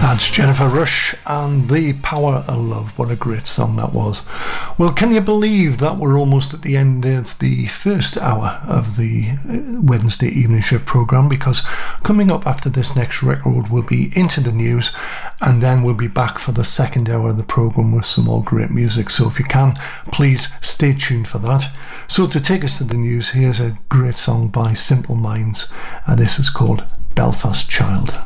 That's Jennifer Rush and The Power of Love. What a great song that was. Well, can you believe that we're almost at the end of the first hour of the Wednesday evening shift programme, because coming up after this next record will be Into the News, and then we'll be back for the second hour of the programme with some more great music. So if you can, please stay tuned for that. So to take us to the news, here's a great song by Simple Minds, and this is called Belfast Child.